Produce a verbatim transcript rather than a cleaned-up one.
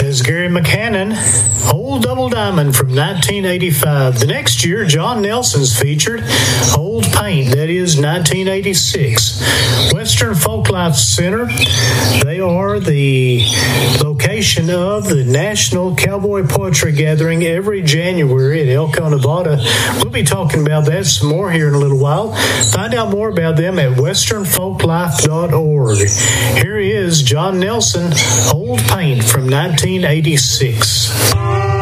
says Gary McCannon, Old Double Diamond from nineteen eighty-five. The next year, John Nelson's featured, Old Paint, that is nineteen eighty-six. Western Folklife Center, they are the location of the National Cowboy Poetry Gathering every January at Elko, Nevada. We'll be talking about that some more here in a little while. Find out more about them at western folklife dot org. Here is John Nelson, Old Paint from nineteen eighty-six.